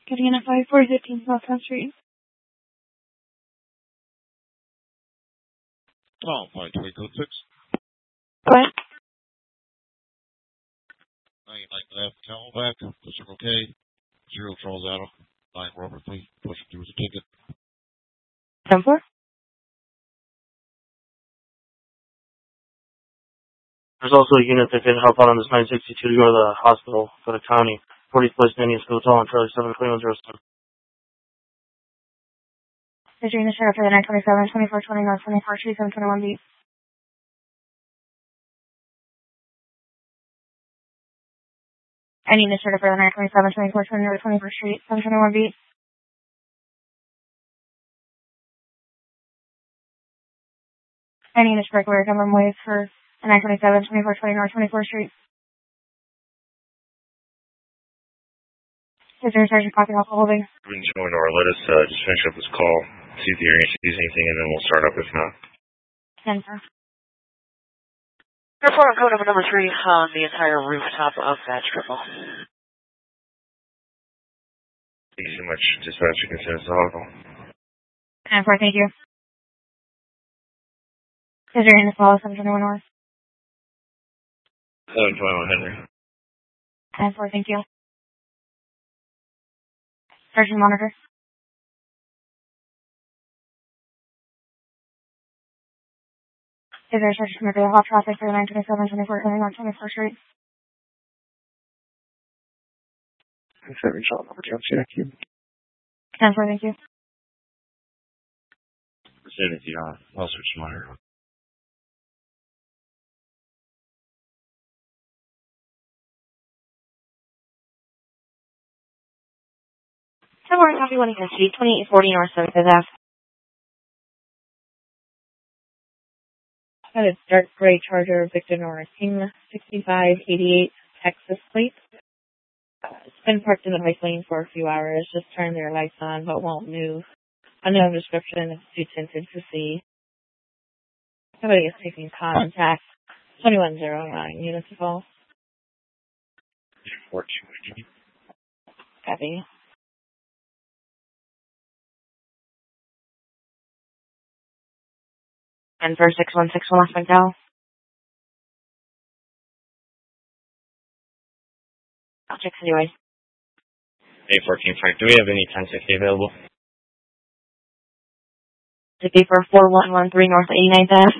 getting in at 5415 South 10th Street. Oh, 520 code 6. What? 99 left, Camelback, pushing okay. 0 Charles Adam, 9 Robert Lee, pushing through the ticket. 10-4? There's also a unit that can help out on this 962 to go to the hospital for the county. 40th Place Indian Hotel on Charlie 72107. Issuing the sheriff for the 927, 2420 North 24th Street, 721B. I need the sheriff for the 927, 2420 North 21st Street, 721B. I need a regular government waves for the 927, 2420 North 24th Street. Is there a sergeant copy off holding? Join or let us just finish up this call, see if the area sees anything, and then we'll start up if not. 10-4. Report on code number 3 on the entire rooftop of that triple. Thank you so much. Dispatch, you can send us the local. 10-4, thank you. Is there any follow 721 North? 721 Henry. 10-4, thank you. Sergeant monitor. Is there a sergeant monitor hot traffic for the 927, 24 North 24th Street? 7 shot number 2, check you. 10-4, thank you. Vicinity on, well search monitor. Somewhere in Coffee 1 Street, 2840 North 7th Ave. Got a dark gray Charger Victor Norris King 6588 Texas plate. It's been parked in the bike lane for a few hours. Just turned their lights on but won't move. Unknown description. It's too tinted to see. Somebody is taking contact. 2109 Municipal. 42. Copy. And for 616 West McDowell. I'll check anyway. 814 Frank, do we have any 1060 available? To be for 4113 North 89th Ave.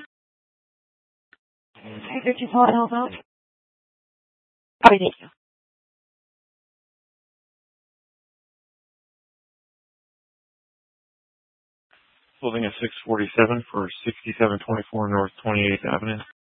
Did you call it help out? Okay, thank you. Holding at 647 for 6724 North 28th Avenue.